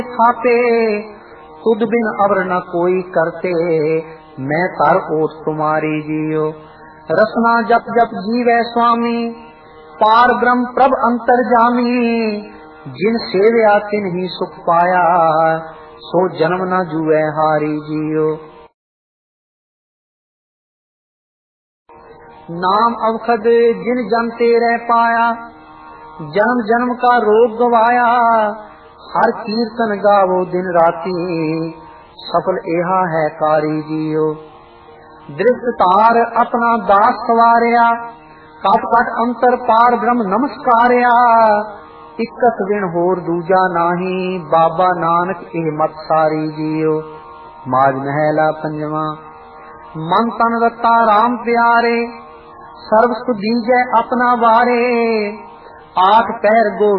थापे तुद बिन अवर न कोई करते, मैं कर ओट तुम्हारी जियो। रसना जप जप जीवै स्वामी, पार ब्रह्म प्रभ अंतर जामी। जिन सेव्या तिन ही सुख पाया, सो जन्म न जुए हारी जियो। नाम अवखद जिन जन तेरे पाया, जन्म जन्म का रोग गवाया। हर कीर्तन गावो दिन राती, सफल एहा है कारी जियो। दृष्ट तार अपना दास सवारिया, कट कट अंतर पार ब्रह्म नमस्कारिया। इकत दिन होर दूजा नाही, बाबा नानक एह मत सारी जियो। माज महला पंजवा। मन तन रता राम प्यारे, सर्व सुख दीजै अपना वारे। आठ पैर गो